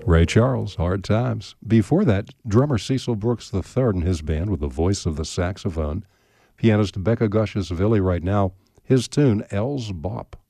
Ray Charles, Hard Times. Before that, drummer Cecil Brooks III and his band with the voice of the saxophone. Pianist Becca Gushasvili right now, his tune, Elle's Bop.